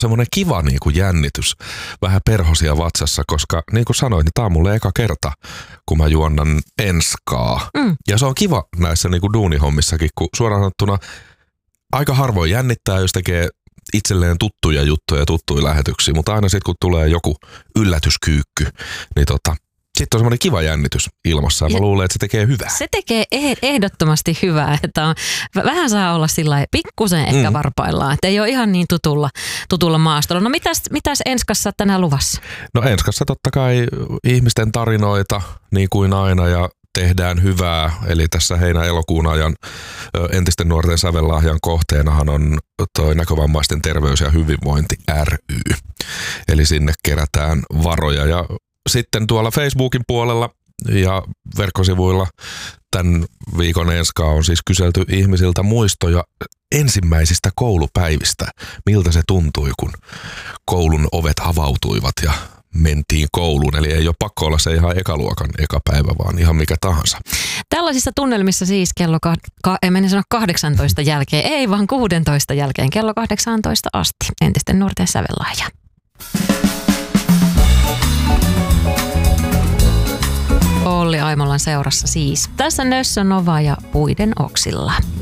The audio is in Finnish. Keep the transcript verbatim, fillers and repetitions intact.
semmoinen kiva niin kuin jännitys, vähän perhosia vatsassa, koska niin kuin sanoin, niin tämä on mulle eka kerta, kun mä juonnan enskaa. Mm. Ja se on kiva näissä niin kuin duunihommissakin, kun suoraan sanottuna aika harvoin jännittää, jos tekee itselleen tuttuja juttuja, tuttuja lähetyksiä, mutta aina sitten kun tulee joku yllätyskyykky, niin tota, sitten on semmoinen kiva jännitys ilmassa ja mä luulen, että se tekee hyvää. Se tekee ehdottomasti hyvää, että on, vähän saa olla sillä lailla pikkusen ehkä mm. varpaillaan, että ei ole ihan niin tutulla, tutulla maastolla. No mitäs, mitäs Enskassa tänään luvassa? No Enskassa totta kai ihmisten tarinoita niin kuin aina ja tehdään hyvää, eli tässä heinä-elokuun ajan entisten nuorten sävellahjan kohteenahan on toi näkövammaisten terveys ja hyvinvointi ry. Eli sinne kerätään varoja ja sitten tuolla Facebookin puolella ja verkkosivuilla tämän viikon enskaa on siis kyselty ihmisiltä muistoja ensimmäisistä koulupäivistä. Miltä se tuntui, kun koulun ovet avautuivat ja mentiin kouluun. Eli ei ole pakko olla se ihan ekaluokan eka päivä, vaan ihan mikä tahansa. Tällaisissa tunnelmissa siis kello, ka- ka- en mene sanoa kahdeksantoista jälkeen, ei vaan kuusitoista jälkeen, kello kahdeksantoista asti. Entisten nuorten sävellahja. Olli Aimolan seurassa siis. Tässä Nössö Nova ja Puiden oksilla.